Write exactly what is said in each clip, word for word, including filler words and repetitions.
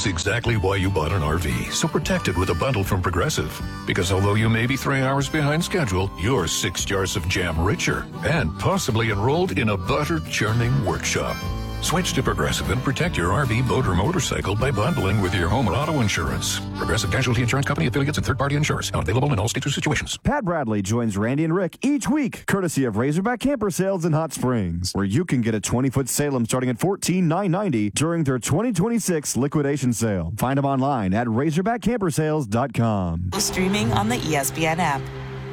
That's exactly why you bought an R V, so protect it with a bundle from Progressive. Because although you may be three hours behind schedule, you're six jars of jam richer and possibly enrolled in a butter-churning workshop. Switch to Progressive and protect your R V, boat, or motorcycle by bundling with your home and auto insurance. Progressive Casualty Insurance Company, affiliates, and third-party insurers. Not available in all states or situations. Pat Bradley joins Randy and Rick each week, courtesy of Razorback Camper Sales in Hot Springs, where you can get a twenty-foot Salem starting at fourteen thousand nine hundred ninety dollars during their twenty twenty-six liquidation sale. Find them online at razorback camper sales dot com. Streaming on the E S P N app.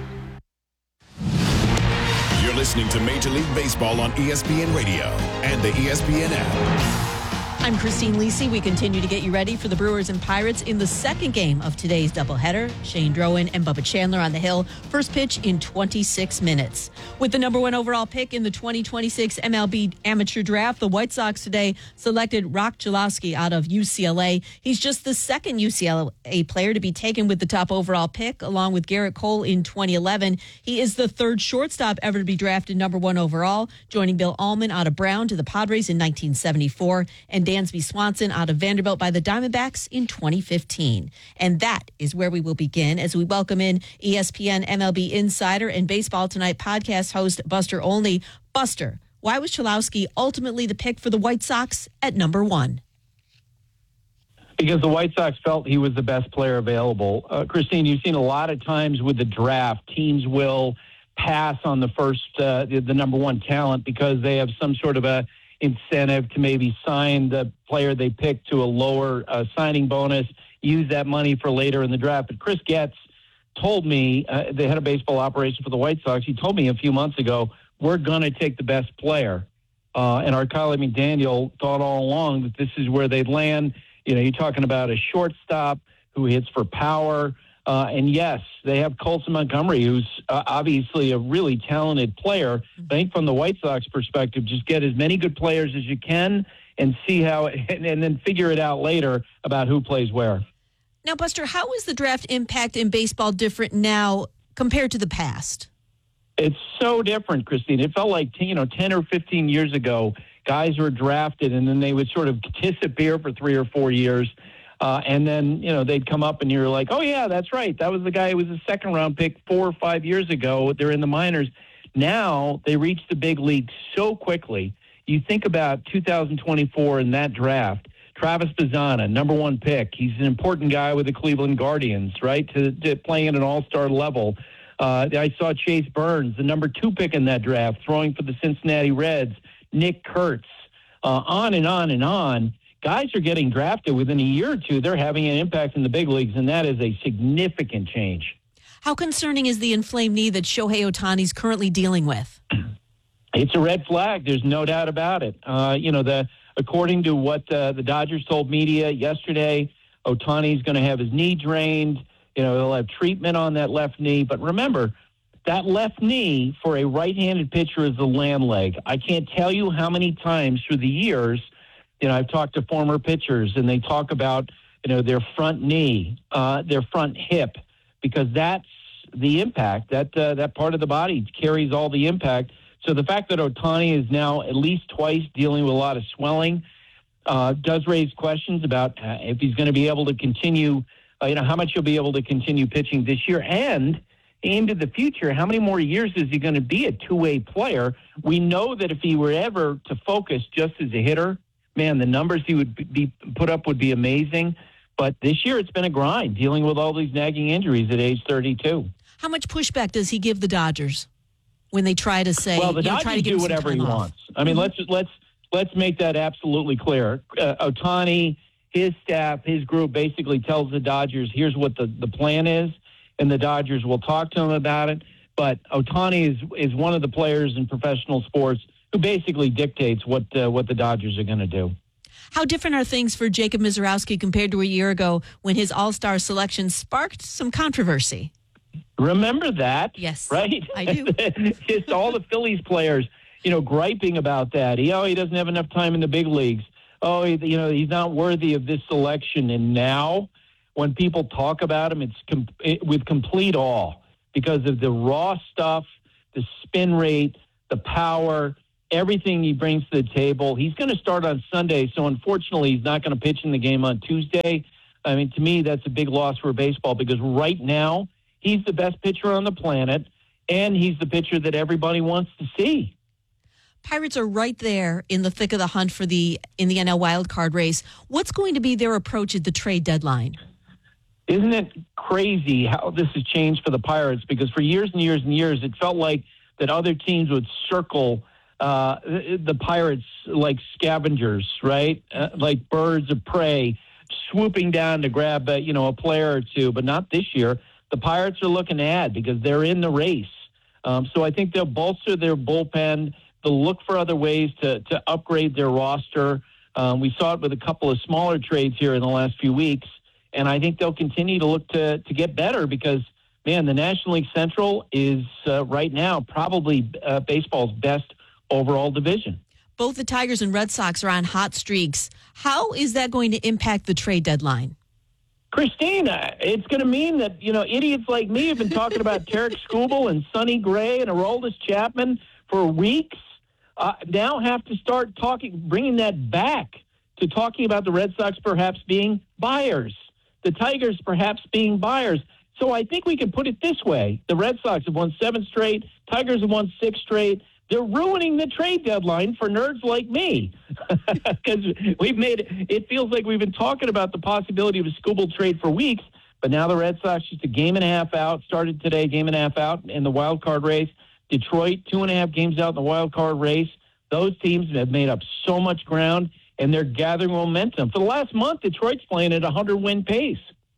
You're listening to Major League Baseball on E S P N Radio and the E S P N app. I'm Christine Lisi. We continue to get you ready for the Brewers and Pirates in the second game of today's doubleheader. Shane Drowan and Bubba Chandler on the hill. First pitch in twenty-six minutes. With the number one overall pick in the twenty twenty-six M L B Amateur Draft, the White Sox today selected Rock Chalowski out of U C L A. He's just the second U C L A player to be taken with the top overall pick, along with Garrett Cole in twenty eleven. He is the third shortstop ever to be drafted number one overall, joining Bill Allman out of Brown to the Padres in nineteen seventy-four, and Dansby Swanson out of Vanderbilt by the Diamondbacks in twenty fifteen. And that is where we will begin as we welcome in E S P N M L B insider and Baseball Tonight podcast host Buster Olney. Buster, why was Chalowski ultimately the pick for the White Sox at number one? Because the White Sox felt he was the best player available. Uh, Christine, you've seen a lot of times with the draft, teams will pass on the first, uh, the, the number one talent because they have some sort of a incentive to maybe sign the player they picked to a lower uh, signing bonus, use that money for later in the draft. But Chris Getz told me, uh, the head of baseball operation for the White Sox, he told me a few months ago, we're going to take the best player. Uh, and our colleague McDaniel thought all along that this is where they'd land. You know, you're talking about a shortstop who hits for power. Uh, and yes, they have Colson Montgomery, who's uh, obviously a really talented player. I think from the White Sox perspective, just get as many good players as you can and see how, and, and then figure it out later about who plays where. Now, Buster, how is the draft impact in baseball different now compared to the past? It's so different, Christine. It felt like, you know, ten or fifteen years ago, guys were drafted and then they would sort of disappear for three or four years. Uh, and then, you know, they'd come up and you're like, oh, yeah, that's right. That was the guy who was a second-round pick four or five years ago. They're in the minors. Now they reach the big league so quickly. You think about two thousand twenty-four in that draft, Travis Bazzana, number one pick. He's an important guy with the Cleveland Guardians, right, to, to playing at an all-star level. Uh, I saw Chase Burns, the number two pick in that draft, throwing for the Cincinnati Reds. Nick Kurtz, uh, on and on and on. Guys are getting drafted within a year or two. They're having an impact in the big leagues, and that is a significant change. How concerning is the inflamed knee that Shohei Ohtani is currently dealing with? It's a red flag. There's no doubt about it. Uh, you know, the according to what uh, the Dodgers told media yesterday, Ohtani's going to have his knee drained. You know, he'll have treatment on that left knee. But remember, that left knee for a right-handed pitcher is the land leg. I can't tell you how many times through the years, you know, I've talked to former pitchers, and they talk about, you know, their front knee, uh, their front hip, because that's the impact. That uh, that part of the body carries all the impact. So the fact that Ohtani is now at least twice dealing with a lot of swelling uh, does raise questions about uh, if he's going to be able to continue, uh, you know, how much he'll be able to continue pitching this year. And into the future, how many more years is he going to be a two-way player? We know that if he were ever to focus just as a hitter, man, the numbers he would be put up would be amazing. But this year it's been a grind, dealing with all these nagging injuries at age thirty-two. How much pushback does he give the Dodgers when they try to say, well, the you know, Dodgers try to give do whatever he off? wants. I mean, mm-hmm. let's let's let's make that absolutely clear. Uh, Ohtani, his staff, his group basically tells the Dodgers, here's what the, the plan is, and the Dodgers will talk to him about it. But Ohtani is is one of the players in professional sports who basically dictates what uh, what the Dodgers are going to do. How different are things for Jacob Misiorowski compared to a year ago when his All-Star selection sparked some controversy? Remember that? Yes, right? I do. Just all the Phillies players, you know, griping about that. He, oh, he doesn't have enough time in the big leagues. Oh, he, you know, he's not worthy of this selection. And now, when people talk about him, it's com- it, with complete awe because of the raw stuff, the spin rate, the power. everything he brings to the table. He's going to start on Sunday, so unfortunately he's not going to pitch in the game on Tuesday. I mean, to me, that's a big loss for baseball because right now he's the best pitcher on the planet, and he's the pitcher that everybody wants to see. Pirates are right there in the thick of the hunt for the in the N L wildcard race. What's going to be their approach at the trade deadline? Isn't it crazy how this has changed for the Pirates? Because for years and years and years, it felt like that other teams would circle uh, the Pirates like scavengers, right? Uh, like birds of prey, swooping down to grab a, you know, a player or two. But not this year. The Pirates are looking to add because they're in the race. Um, so I think they'll bolster their bullpen. They'll look for other ways to, to upgrade their roster. Um, we saw it with a couple of smaller trades here in the last few weeks. And I think they'll continue to look to, to get better because, man, the National League Central is uh, right now probably uh, baseball's best overall division. Both the Tigers and Red Sox are on hot streaks. How is that going to impact the trade deadline? Christina, it's going to mean that, you know, idiots like me have been talking about Tarek Skubal and Sonny Gray and Aroldis Chapman for weeks. Uh, now have to start talking, bringing that back to talking about the Red Sox perhaps being buyers, the Tigers perhaps being buyers. So I think we can put it this way. The Red Sox have won seven straight. Tigers have won six straight. They're ruining the trade deadline for nerds like me because we've made it, it feels like we've been talking about the possibility of a Skubal trade for weeks, but now the Red Sox just a game and a half out, started today, game and a half out in the wild card race. Detroit, two and a half games out in the wild card race. Those teams have made up so much ground, and they're gathering momentum. For the last month, Detroit's playing at a hundred-win pace.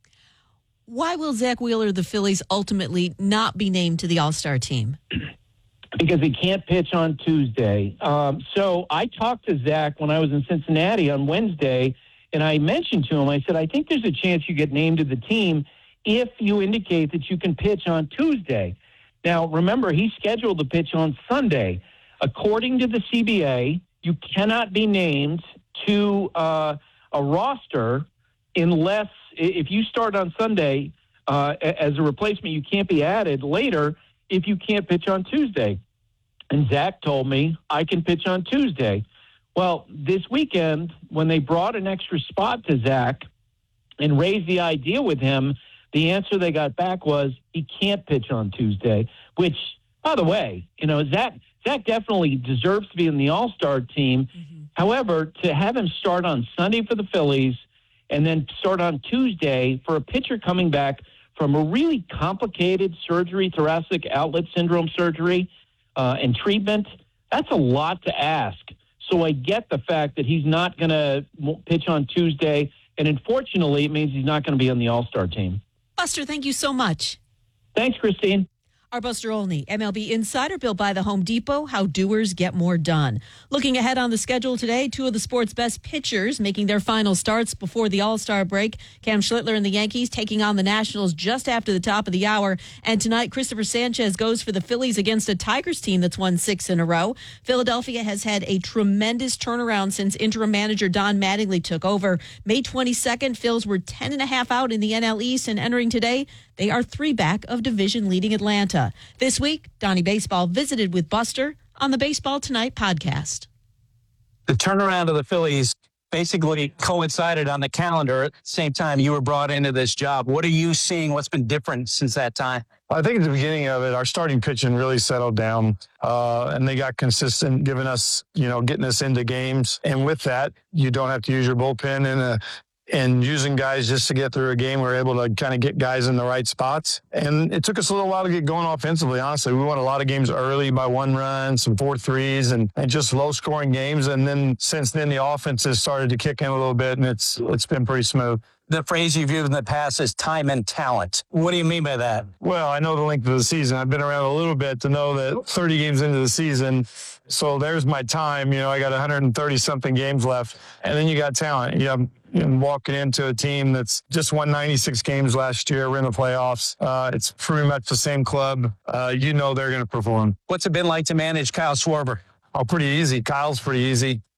Why will Zach Wheeler, the Phillies, ultimately not be named to the All-Star team? Because he can't pitch on Tuesday. Um, so I talked to Zach when I was in Cincinnati on Wednesday, and I mentioned to him, I said, I think there's a chance you get named to the team if you indicate that you can pitch on Tuesday. Now, remember, he's scheduled to pitch on Sunday. According to the C B A, you cannot be named to uh, a roster unless, if you start on Sunday uh, as a replacement, you can't be added later if you can't pitch on Tuesday. And Zach told me I can pitch on Tuesday. Well, this weekend, when they brought an extra spot to Zach and raised the idea with him, the answer they got back was he can't pitch on Tuesday, which, by the way, you know, Zach, Zach definitely deserves to be in the All-Star team. Mm-hmm. However, to have him start on Sunday for the Phillies and then start on Tuesday for a pitcher coming back from a really complicated surgery, thoracic outlet syndrome surgery, uh, and treatment, that's a lot to ask. So I get the fact that he's not going to pitch on Tuesday, and unfortunately, it means he's not going to be on the All-Star team. Buster, thank you so much. Thanks, Christine. Our Buster Olney, M L B insider, built by the Home Depot, how doers get more done. Looking ahead on the schedule today, two of the sport's best pitchers making their final starts before the All-Star break. Cam Schlittler and the Yankees taking on the Nationals just after the top of the hour. And tonight, Christopher Sanchez goes for the Phillies against a Tigers team that's won six in a row. Philadelphia has had a tremendous turnaround since interim manager Don Mattingly took over. May twenty-second, Phils were ten and a half out in the N L East, and entering today, they are three back of division-leading Atlanta. This week, Donnie Baseball visited with Buster on the Baseball Tonight podcast. The turnaround of the Phillies basically coincided on the calendar at the same time you were brought into this job. What are you seeing? What's been different since that time? I think at the beginning of it, our starting pitching really settled down, uh, and they got consistent, giving us, you know, getting us into games. And with that, you don't have to use your bullpen in a and using guys just to get through a game. We were able to kind of get guys in the right spots. And it took us a little while to get going offensively, honestly. We won a lot of games early by one run, some four threes, and, and just low-scoring games. And then since then, the offense has started to kick in a little bit, and it's it's been pretty smooth. The phrase you've used in the past is time and talent. What do you mean by that? Well, I know the length of the season. I've been around a little bit to know that thirty games into the season, so there's my time. You know, I got one hundred thirty-something games left. And then you got talent. You have, and walking into a team that's just won ninety-six games last year. We're in the playoffs. Uh, it's pretty much the same club. Uh, you know they're going to perform. What's it been like to manage Kyle Schwarber? Oh, pretty easy. Kyle's pretty easy.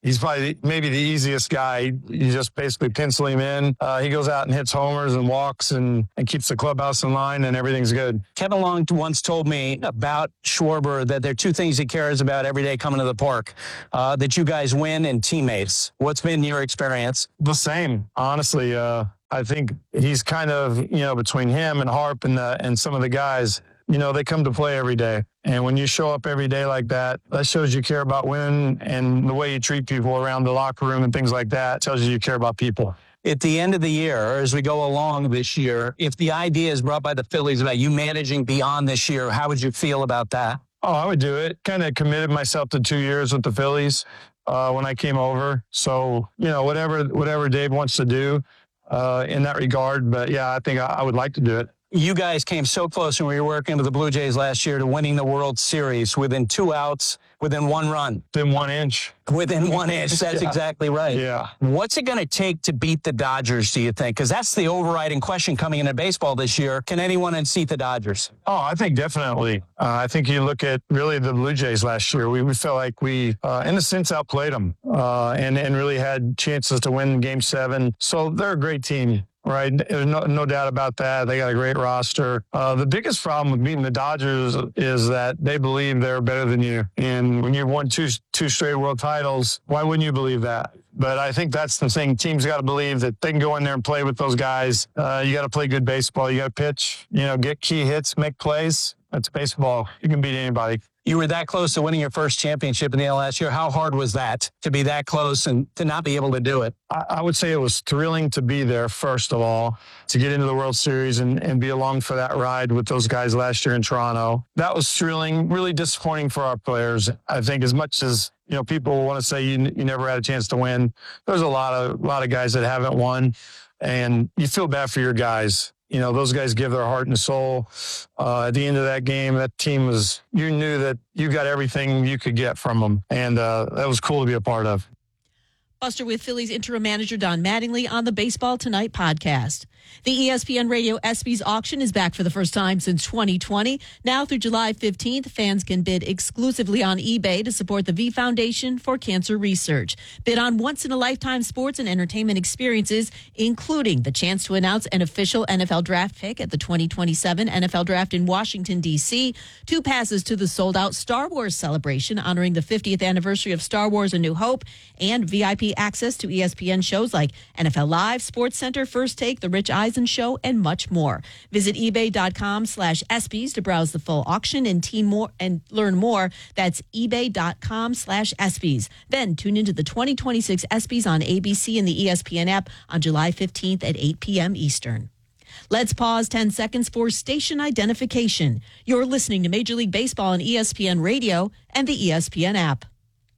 He's probably maybe the easiest guy. You just basically pencil him in. Uh, he goes out and hits homers and walks and, and keeps the clubhouse in line, and everything's good. Kevin Long once told me about Schwarber that there are two things he cares about every day coming to the park, uh, that you guys win and teammates. What's been your experience? The same, honestly. Uh, I think he's kind of, you know, between him and Harp and the, and some of the guys, you know, they come to play every day. And when you show up every day like that, that shows you care about winning, and the way you treat people around the locker room and things like that tells you you care about people. At the end of the year, or as we go along this year, if the idea is brought by the Phillies about you managing beyond this year, how would you feel about that? Oh, I would do it. Kind of committed myself to two years with the Phillies uh, when I came over. So, you know, whatever whatever Dave wants to do uh, in that regard. But, yeah, I think I, I would like to do it. You guys came so close when we were working with the Blue Jays last year to winning the World Series within two outs, within one run. Within one inch. Within one inch. That's yeah. exactly right. Yeah. What's it going to take to beat the Dodgers, do you think? Because that's the overriding question coming into baseball this year. Can anyone unseat the Dodgers? Oh, I think definitely. Uh, I think you look at really the Blue Jays last year. We, we felt like we, uh, in a sense, outplayed them uh, and, and really had chances to win Game seven. So they're a great team. Right. There's no, no doubt about that. They got a great roster. Uh, the biggest problem with beating the Dodgers is that they believe they're better than you. And when you've won two, two straight world titles, why wouldn't you believe that? But I think that's the thing. Teams got to believe that they can go in there and play with those guys. Uh, you got to play good baseball. You got to pitch, you know, get key hits, make plays. That's baseball. You can beat anybody. You were that close to winning your first championship in the N L last year. How hard was that to be that close and to not be able to do it? I, I would say it was thrilling to be there, first of all, to get into the World Series and, and be along for that ride with those guys last year in Toronto. That was thrilling, really disappointing for our players. I think as much as, you know, people want to say you, you never had a chance to win, there's a lot of, a lot of guys that haven't won, and you feel bad for your guys. You know, those guys give their heart and soul. Uh, at the end of that game, that team was, you knew that you got everything you could get from them. And uh, that was cool to be a part of. Buster with Phillies interim manager Don Mattingly on the Baseball Tonight podcast. The E S P N Radio ESPYs auction is back for the first time since twenty twenty. Now through July fifteenth, fans can bid exclusively on eBay to support the V Foundation for Cancer Research. Bid on once-in-a-lifetime sports and entertainment experiences, including the chance to announce an official N F L draft pick at the twenty twenty-seven N F L Draft in Washington, D C, two passes to the sold-out Star Wars celebration honoring the fiftieth anniversary of Star Wars A New Hope, and V I P access to E S P N shows like N F L Live, Sports Center, First Take, The Rich Eisen Show, and much more. Visit ebay.com slash ESPYs to browse the full auction and team more and learn more. That's ebay.com slash ESPYs. Then tune into the twenty twenty-six ESPYs on A B C and the E S P N app on July fifteenth at eight p.m. Eastern. Let's pause ten seconds for station identification. You're listening to Major League Baseball on E S P N Radio and the E S P N app.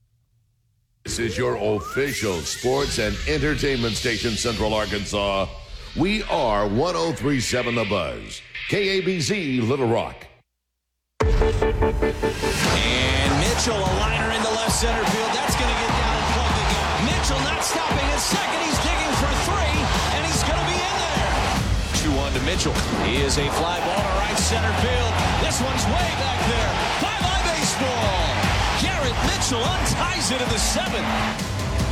This is your official sports and entertainment station, Central Arkansas. We are one oh three point seven The Buzz, K A B Z, Little Rock. And Mitchell, a liner into left center field. That's going to get down and plugged again. Mitchell not stopping at second. He's digging for three, and he's going to be in there. Two on to Mitchell. He is a fly ball to right center field. This one's way back there. Bye-bye baseball. Garrett Mitchell unties it in the seventh.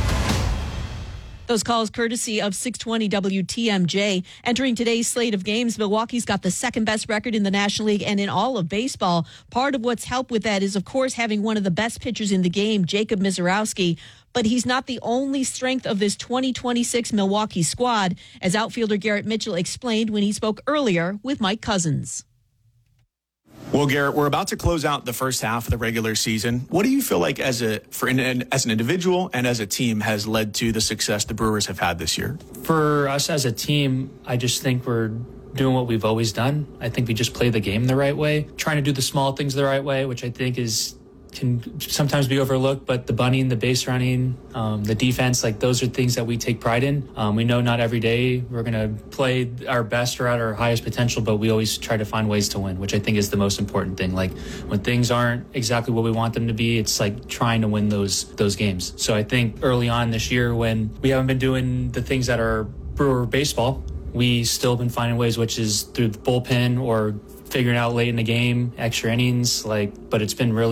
Those calls courtesy of six twenty W T M J. Entering today's slate of games, Milwaukee's got the second best record in the National League and in all of baseball. Part of what's helped with that is, of course, having one of the best pitchers in the game, Jacob Misiorowski. But he's not the only strength of this twenty twenty-six Milwaukee squad, as outfielder Garrett Mitchell explained when he spoke earlier with Mike Cousins. Well, Garrett, we're about to close out the first half of the regular season. What do you feel like as a for an, as an individual and as a team has led to the success the Brewers have had this year? For us as a team, I just think we're doing what we've always done. I think we just play the game the right way, trying to do the small things the right way, which I think is can sometimes be overlooked, but the bunting, the base running, um, the defense, like those are things that we take pride in. Um, we know not every day we're going to play our best or at our highest potential, but we always try to find ways to win, which I think is the most important thing. Like when things aren't exactly what we want them to be, it's like trying to win those those games. So I think early on this year when we haven't been doing the things that are Brewer baseball, we still been finding ways, which is through the bullpen or figuring out late in the game, extra innings, like, but it's been really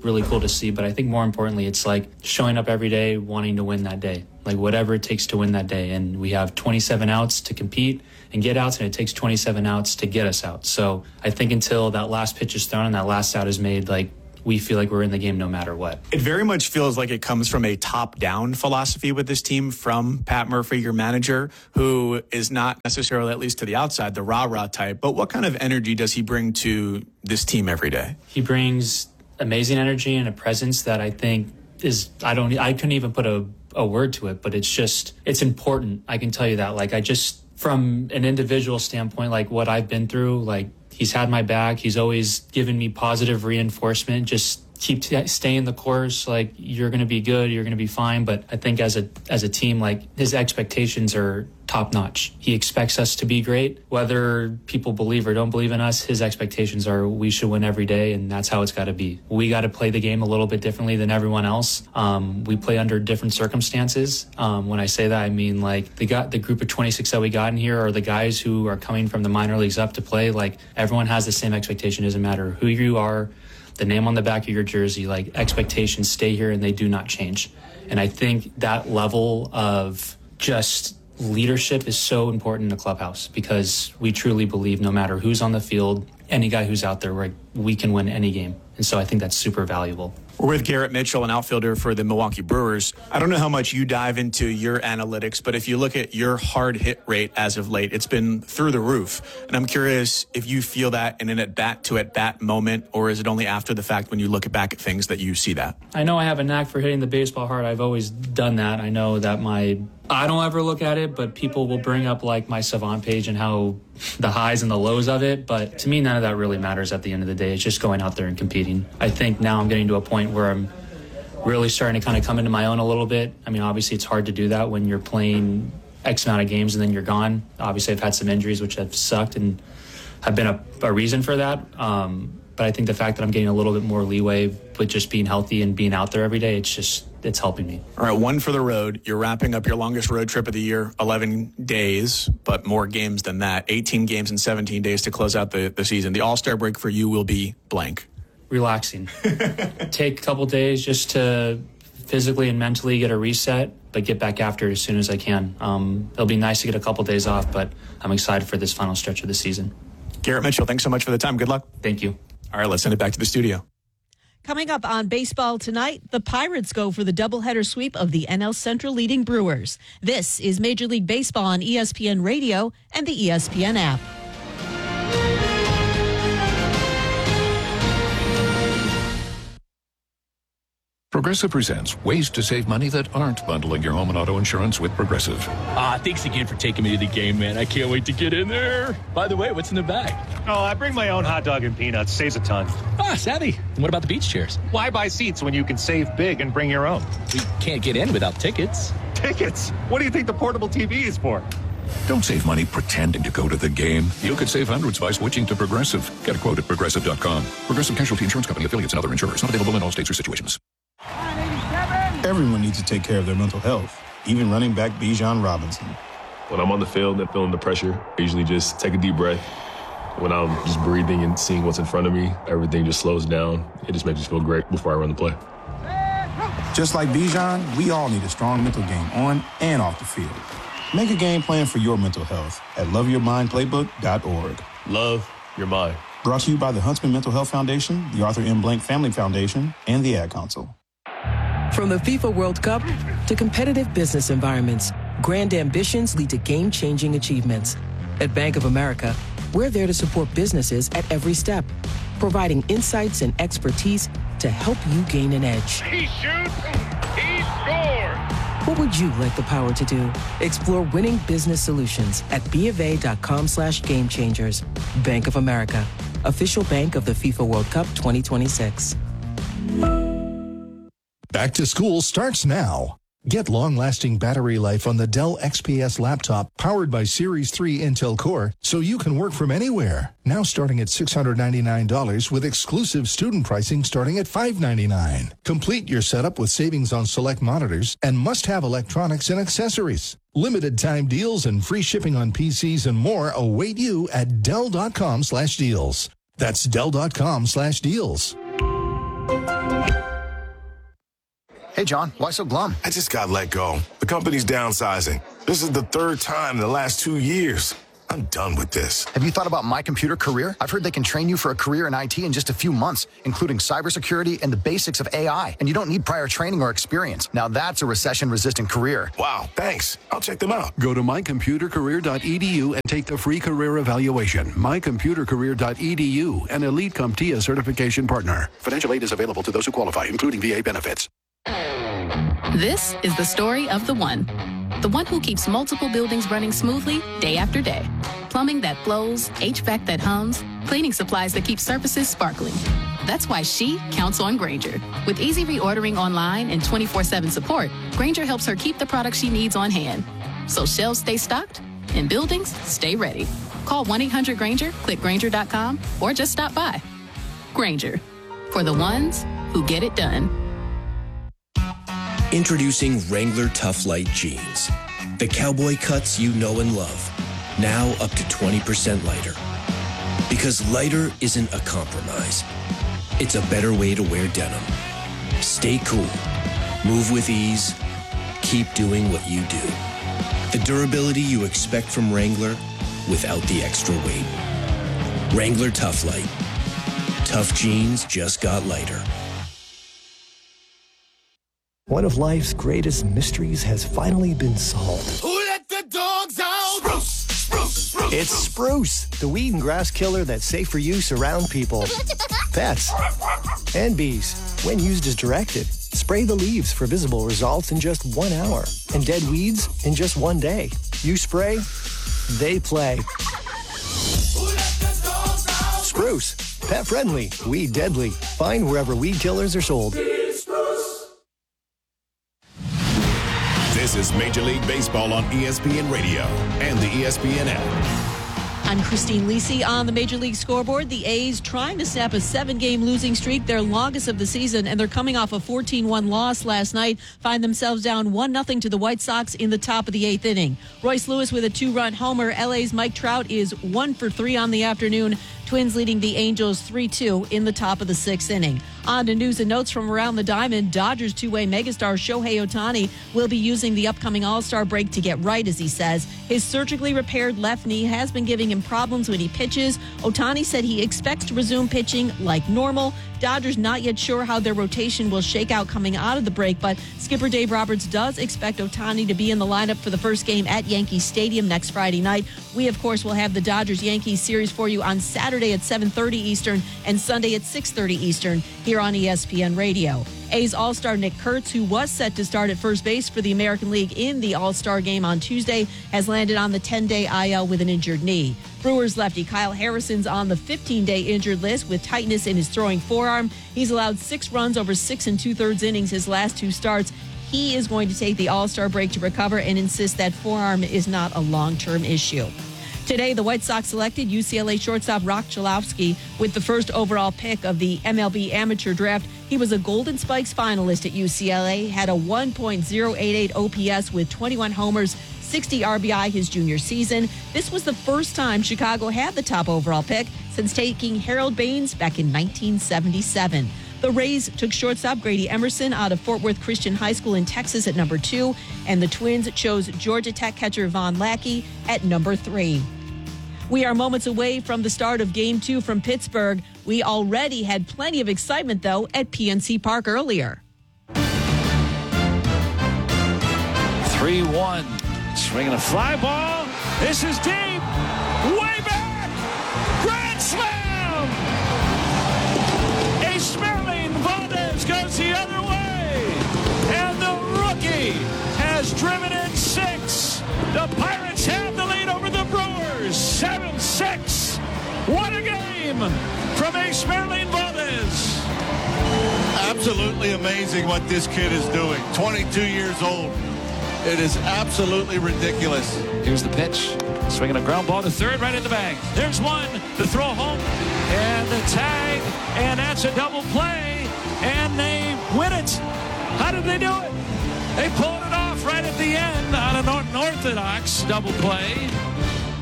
really cool to see. But I think more importantly, it's like showing up every day, wanting to win that day, like whatever it takes to win that day. And we have twenty-seven outs to compete and get outs, and it takes twenty-seven outs to get us out. So I think until that last pitch is thrown and that last out is made, like, we feel like we're in the game no matter what. It very much feels like it comes from a top-down philosophy with this team from Pat Murphy, your manager, who is not necessarily, at least to the outside, the rah-rah type. But what kind of energy does he bring to this team every day? He brings amazing energy and a presence that I think is, I don't, I couldn't even put a, a word to it, but it's just, it's important. I can tell you that. Like, I just, from an individual standpoint, like what I've been through, like, he's had my back. He's always given me positive reinforcement. Just keep t- staying the course. Like, you're going to be good. You're going to be fine. But I think as a as a team, like, his expectations are top notch. He expects us to be great. Whether people believe or don't believe in us, his expectations are we should win every day, and that's how it's got to be. We got to play the game a little bit differently than everyone else. Um, we play under different circumstances. Um, when I say that, I mean, like, the got the group of twenty-six that we got in here are the guys who are coming from the minor leagues up to play. Like, everyone has the same expectation. It doesn't matter who you are, the name on the back of your jersey, like, expectations stay here and they do not change. And I think that level of just leadership is so important in the clubhouse, because we truly believe no matter who's on the field, any guy who's out there, right, we can win any game. And so I think that's super valuable. We're with Garrett Mitchell, an outfielder for the Milwaukee Brewers. I don't know how much you dive into your analytics, but if you look at your hard hit rate as of late, it's been through the roof. And I'm curious if you feel that in an at-bat to at-bat moment, or is it only after the fact when you look back at things that you see that? I know I have a knack for hitting the baseball hard. I've always done that. I know that my... I don't ever look at it, but people will bring up, like, my Savant page and how the highs and the lows of it. But to me, none of that really matters at the end of the day. It's just going out there and competing. I think now I'm getting to a point where I'm really starting to kind of come into my own a little bit. I mean, obviously it's hard to do that when you're playing X amount of games and then you're gone. Obviously I've had some injuries which have sucked and have been a, a reason for that. Um, but I think the fact that I'm getting a little bit more leeway with just being healthy and being out there every day, it's just, it's helping me. All right, one for the road. You're wrapping up your longest road trip of the year, eleven days, but more games than that. eighteen games in seventeen days to close out the, the season. The All-Star break for you will be blank. Relaxing. Take a couple days just to physically and mentally get a reset, but get back after it as soon as I can. Um, it'll be nice to get a couple days off, but I'm excited for this final stretch of the season. Garrett Mitchell, thanks so much for the time. Good luck. Thank you. All right, let's send it back to the studio. Coming up on baseball tonight, the Pirates go for the doubleheader sweep of the N L Central leading Brewers. This is Major League Baseball on E S P N Radio and the E S P N app. Progressive presents ways to save money that aren't bundling your home and auto insurance with Progressive. Ah, thanks again for taking me to the game, man. I can't wait to get in there. By the way, what's in the bag? Oh, I bring my own hot dog and peanuts. Saves a ton. Ah, savvy. And what about the beach chairs? Why buy seats when you can save big and bring your own? We can't get in without tickets. Tickets? What do you think the portable T V is for? Don't save money pretending to go to the game. You could save hundreds by switching to Progressive. Get a quote at Progressive dot com. Progressive Casualty Insurance Company, affiliates, and other insurers. Not available in all states or situations. Everyone needs to take care of their mental health, even running back Bijan Robinson. When I'm on the field and feeling the pressure, I usually just take a deep breath. When I'm just breathing and seeing what's in front of me, everything just slows down. It just makes me feel great before I run the play. Just like Bijan, we all need a strong mental game on and off the field. Make a game plan for your mental health at love your mind playbook dot org. Love your mind. Brought to you by the Huntsman Mental Health Foundation, the Arthur M. Blank Family Foundation, and the Ad Council. From the FIFA World Cup to competitive business environments, grand ambitions lead to game-changing achievements. At Bank of America, we're there to support businesses at every step, providing insights and expertise to help you gain an edge. He shoots, he scores! What would you like the power to do? Explore winning business solutions at BofA.com slash game changers. Bank of America, official bank of the FIFA World Cup twenty twenty-six. Back to school starts now. Get long-lasting battery life on the Dell X P S laptop powered by Series three Intel Core so you can work from anywhere. Now starting at six hundred ninety-nine dollars with exclusive student pricing starting at five hundred ninety-nine dollars. Complete your setup with savings on select monitors and must-have electronics and accessories. Limited time deals and free shipping on P Cs and more await you at Dell.com slash deals. That's Dell.com slash deals. Hey, John, why so glum? I just got let go. The company's downsizing. This is the third time in the last two years. I'm done with this. Have you thought about My Computer Career? I've heard they can train you for a career in I T in just a few months, including cybersecurity and the basics of A I. And you don't need prior training or experience. Now that's a recession-resistant career. Wow, thanks. I'll check them out. Go to my computer career dot e d u and take the free career evaluation. my computer career dot e d u, an Elite CompTIA certification partner. Financial aid is available to those who qualify, including V A benefits. This is the story of the one. The one who keeps multiple buildings running smoothly day after day. Plumbing that flows, H V A C that hums, cleaning supplies that keep surfaces sparkling. That's why she counts on Grainger. With easy reordering online and twenty-four seven support, Grainger helps her keep the products she needs on hand. So shelves stay stocked and buildings stay ready. Call one eight hundred Grainger, click Grainger dot com, or just stop by. Grainger, for the ones who get it done. Introducing Wrangler Tough Light Jeans. The cowboy cuts you know and love. Now up to twenty percent lighter. Because lighter isn't a compromise. It's a better way to wear denim. Stay cool. Move with ease. Keep doing what you do. The durability you expect from Wrangler without the extra weight. Wrangler Tough Light. Tough jeans just got lighter. One of life's greatest mysteries has finally been solved. Who let the dogs out? Spruce, spruce, spruce. It's Spruce, the weed and grass killer that's safe for use around people, pets, and bees. When used as directed, spray the leaves for visible results in just one hour and dead weeds in just one day. You spray, they play. Who let the dogs out? Spruce, pet friendly, weed deadly. Find wherever weed killers are sold. This is Major League Baseball on E S P N Radio and the E S P N app. I'm Christine Lisi on the Major League scoreboard. The A's trying to snap a seven-game losing streak, their longest of the season, and they're coming off a fourteen one loss last night, find themselves down one nothing to the White Sox in the top of the eighth inning. Royce Lewis with a two-run homer. L A's Mike Trout is one for three on the afternoon. Twins leading the Angels three two in the top of the sixth inning. On to news and notes from around the diamond. Dodgers two-way megastar Shohei Ohtani will be using the upcoming All-Star break to get right, as he says. His surgically repaired left knee has been giving him problems when he pitches. Ohtani said he expects to resume pitching like normal. Dodgers not yet sure how their rotation will shake out coming out of the break, but skipper Dave Roberts does expect Ohtani to be in the lineup for the first game at Yankee Stadium next Friday night. We, of course, will have the Dodgers-Yankees series for you on Saturday at seven thirty Eastern and Sunday at six thirty Eastern here on E S P N Radio. A's All-Star Nick Kurtz, who was set to start at first base for the American League in the All-Star game on Tuesday, has landed on the ten-day I L with an injured knee. Brewers lefty Kyle Harrison's on the fifteen-day injured list with tightness in his throwing forearm. He's allowed six runs over six and two-thirds innings his last two starts. He is going to take the All-Star break to recover and insists that forearm is not a long-term issue. Today, the White Sox selected U C L A shortstop Rock Chalowski with the first overall pick of the M L B amateur draft. He was a Golden Spikes finalist at U C L A, had a one point oh eight eight O P S with twenty-one homers, sixty R B I his junior season. This was the first time Chicago had the top overall pick since taking Harold Baines back in nineteen seventy-seven. The Rays took shortstop Grady Emerson out of Fort Worth Christian High School in Texas at number two, and the Twins chose Georgia Tech catcher Von Lackey at number three. We are moments away from the start of Game two from Pittsburgh. We already had plenty of excitement, though, at P N C Park earlier. three one. Swinging a fly ball. This is deep. Way back. Grand slam. A Smerling Valdez goes the other way. And the rookie has driven in six. The Pirates have the lead over the Brewers. seven six. What a game from A Smerling Valdez. Absolutely amazing what this kid is doing. twenty-two years old. It is absolutely ridiculous. Here's the pitch. Swinging a ground ball to third, right in the bag. There's one. The throw home. And the tag. And that's a double play. And they win it. How did they do it? They pulled it off right at the end on an unorthodox double play.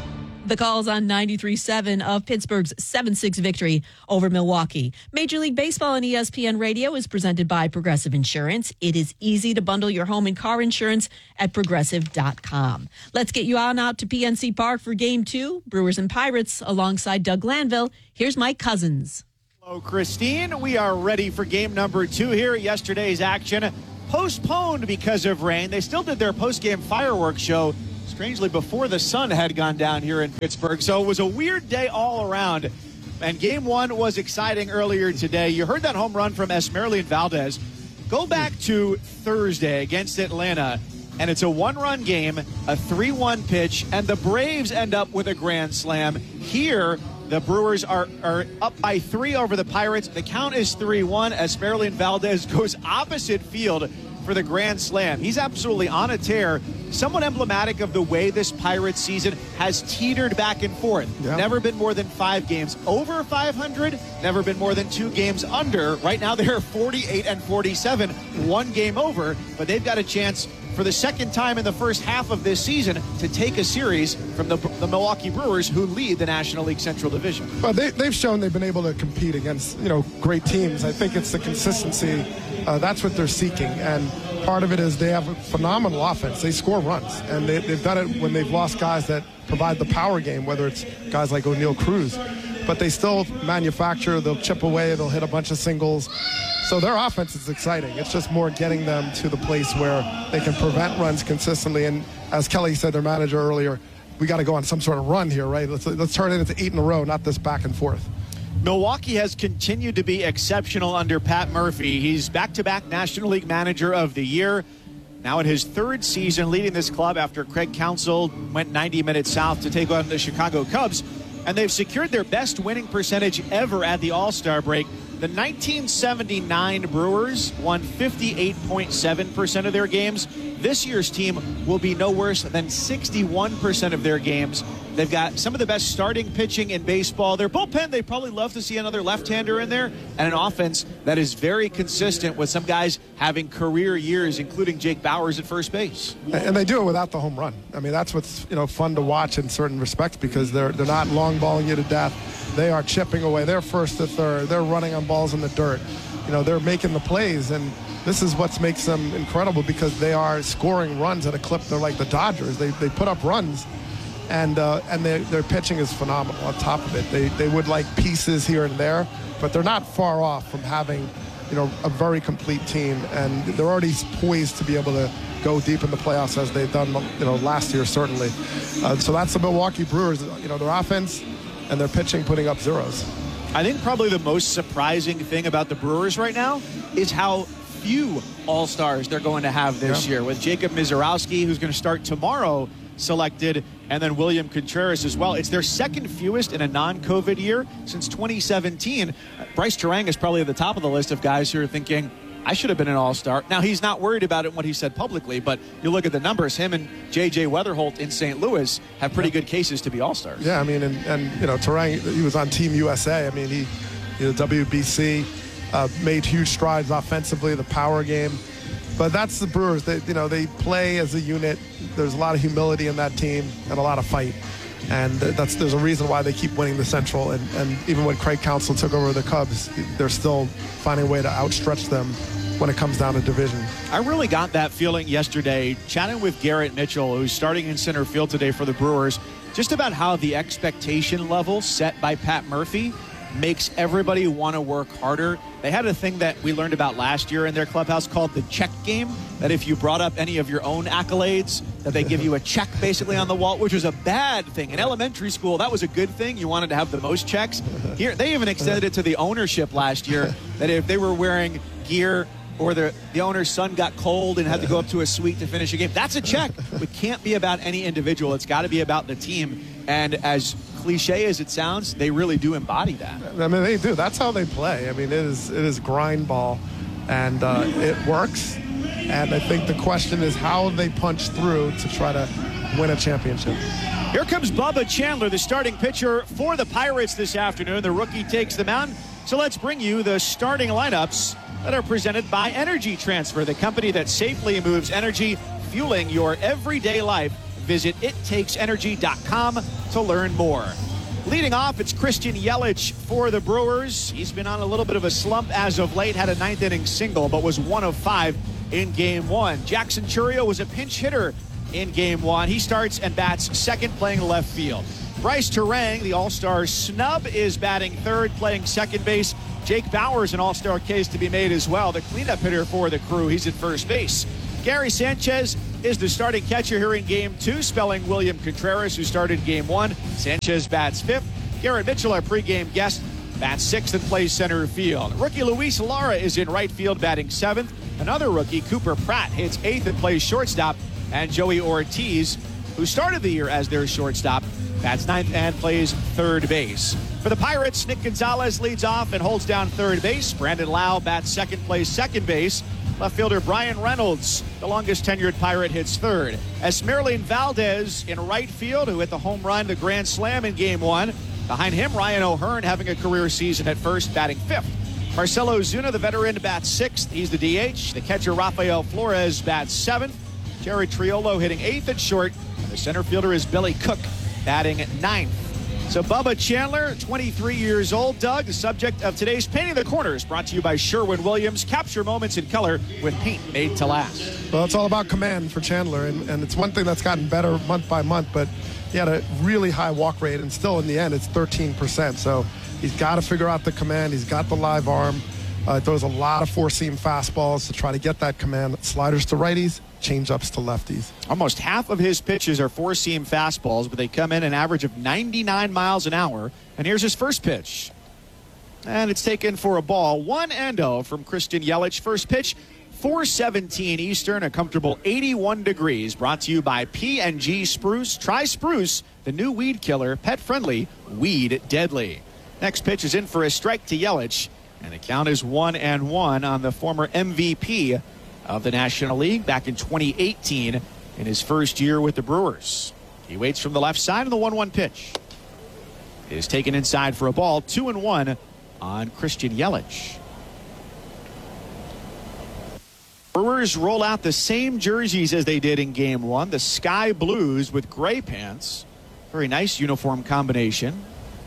The Calls on ninety-three seven of Pittsburgh's seven six victory over Milwaukee. Major League Baseball on E S P N Radio is presented by Progressive Insurance. It is easy to bundle your home and car insurance at progressive dot com. Let's get you on out to P N C Park for Game two, Brewers and Pirates, alongside Doug Glanville. Here's Mike Cousins. Hello, Christine. We are ready for game number two here. Yesterday's action postponed because of rain. They still did their post-game fireworks show, strangely, before the sun had gone down here in Pittsburgh. So it was a weird day all around. And game one was exciting earlier today. You heard that home run from Esmeralyn Valdez. Go back to Thursday against Atlanta, and it's a one-run game, a three one pitch, and the Braves end up with a grand slam. Here, the Brewers are, are up by three over the Pirates. The count is three one. Esmeralyn Valdez goes opposite field for the grand slam. He's absolutely on a tear. Somewhat emblematic of the way this Pirates season has teetered back and forth. Yeah. Never been more than five games over five hundred. Never been more than two games under. Right now they're forty-eight and forty-seven, one game over. But they've got a chance for the second time in the first half of this season to take a series from the, the Milwaukee Brewers, who lead the National League Central Division. Well, they, they've shown they've been able to compete against, you know, great teams. I think it's the consistency. Uh, that's what they're seeking. And part of it is they have a phenomenal offense. They score runs. And they, they've done it when they've lost guys that provide the power game, whether it's guys like O'Neal Cruz. But they still manufacture. They'll chip away. They'll hit a bunch of singles. So their offense is exciting. It's just more getting them to the place where they can prevent runs consistently. And as Kelly said, their manager earlier, we got to go on some sort of run here, right? Let's, let's turn it into eight in a row, not this back and forth. Milwaukee has continued to be exceptional under Pat Murphy. He's back-to-back National League Manager of the Year. Now in his third season leading this club after Craig Counsell went ninety minutes south to take on the Chicago Cubs. And they've secured their best winning percentage ever at the All-Star break. The nineteen seventy-nine Brewers won fifty-eight point seven percent of their games. This year's team will be no worse than sixty-one percent of their games. They've got some of the best starting pitching in baseball. Their bullpen, they probably love to see another left-hander in there, and an offense that is very consistent with some guys having career years, including Jake Bauers at first base. And they do it without the home run. I mean, that's what's, you know, fun to watch in certain respects, because they're they're not long balling you to death. They are chipping away. They're first to third. They're running on balls in the dirt. You know, they're making the plays, and this is what makes them incredible, because they are scoring runs at a clip. They're like the Dodgers. They they put up runs, and uh, and they, their pitching is phenomenal on top of it. They they would like pieces here and there, but they're not far off from having, you know, a very complete team, and they're already poised to be able to go deep in the playoffs as they've done, you know, last year certainly. Uh, so that's the Milwaukee Brewers. You know, their offense and their pitching putting up zeros. I think probably the most surprising thing about the Brewers right now is how few All-Stars they're going to have this yeah. year, with Jacob Misiorowski, who's going to start tomorrow, selected, and then William Contreras as well. It's their second fewest in a non-COVID year since twenty seventeen. Bryce Terang is probably at the top of the list of guys who are thinking, I should have been an All-Star. Now, he's not worried about it, what he said publicly, but you look at the numbers. Him and J J Weatherholt in Saint Louis have pretty good cases to be All-Stars. Yeah, I mean, and, and you know, Terang, he was on Team U S A. I mean, he, you know, W B C, uh, made huge strides offensively, the power game. But that's the Brewers. They, you know, they play as a unit. There's a lot of humility in that team and a lot of fight. And that's there's a reason why they keep winning the Central. And, and even when Craig Counsell took over the Cubs, they're still finding a way to outstretch them when it comes down to division. I really got that feeling yesterday, chatting with Garrett Mitchell, who's starting in center field today for the Brewers, just about how the expectation level set by Pat Murphy makes everybody want to work harder. They had a thing that we learned about last year in their clubhouse called the check game, that if you brought up any of your own accolades, that they give you a check basically on the wall, which was a bad thing. In elementary school, that was a good thing. You wanted to have the most checks. Here, they even extended it to the ownership last year, that if they were wearing gear or the, the owner's son got cold and had to go up to a suite to finish a game, that's a check. It can't be about any individual. It's got to be about the team. And as cliche as it sounds, they really do embody that. I mean, they do. That's how they play. I mean, it is it is grind ball, and uh, it works. And I think the question is how they punch through to try to win a championship. Here comes Bubba Chandler, the starting pitcher for the Pirates this afternoon. The rookie takes the mound. So let's bring you the starting lineups that are presented by Energy Transfer, the company that safely moves energy, fueling your everyday life. Visit it takes energy dot com to learn more. Leading off, it's Christian Yelich for the Brewers. He's been on a little bit of a slump as of late, had a ninth inning single, but was one of five in game one. Jackson Chourio was a pinch hitter in game one. He starts and bats second, playing left field. Bryce Turang, the all-star snub, is batting third, playing second base. Jake Bauers, an all-star case to be made as well, the cleanup hitter for the Crew. He's at first base. Gary Sanchez is the starting catcher here in game two, spelling William Contreras, who started game one. Sanchez bats fifth. Garrett Mitchell, our pregame guest, bats sixth and plays center field. Rookie Luis Lara is in right field, batting seventh. Another rookie, Cooper Pratt, hits eighth and plays shortstop. And Joey Ortiz, who started the year as their shortstop, bats ninth and plays third base. For the Pirates, Nick Gonzalez leads off and holds down third base. Brandon Lau bats second, plays second base. Left fielder Brian Reynolds, the longest tenured Pirate, hits third. Esmeralyn Valdez in right field, who hit the home run, the grand slam in game one. Behind him, Ryan O'Hearn having a career season at first, batting fifth. Marcelo Zuna, the veteran, bats sixth. He's the D H. The catcher Rafael Flores bats seventh. Jerry Triolo hitting eighth at short. And the center fielder is Billy Cook, batting ninth. So Bubba Chandler, twenty-three years old. Doug, the subject of today's Painting the Corners, brought to you by Sherwin-Williams. Capture moments in color with paint made to last. Well, it's all about command for Chandler, and, and it's one thing that's gotten better month by month, but he had a really high walk rate, and still in the end, it's thirteen percent. So he's got to figure out the command. He's got the live arm. Uh, throws a lot of four-seam fastballs to try to get that command. Sliders to righties, change-ups to lefties. Almost half of his pitches are four-seam fastballs, but they come in an average of ninety-nine miles an hour. And here's his first pitch. And it's taken for a ball. one and oh from Christian Yelich. First pitch, four seventeen Eastern, a comfortable eighty-one degrees. Brought to you by P and G Spruce. Try Spruce, the new weed killer, pet-friendly, weed deadly. Next pitch is in for a strike to Yelich. And the count is one and one on the former M V P of the National League back in twenty eighteen in his first year with the Brewers. He waits from the left side, and the one one pitch is taken inside for a ball. Two and one on Christian Yelich. Brewers roll out the same jerseys as they did in game one, the sky blues with gray pants. Very nice uniform combination.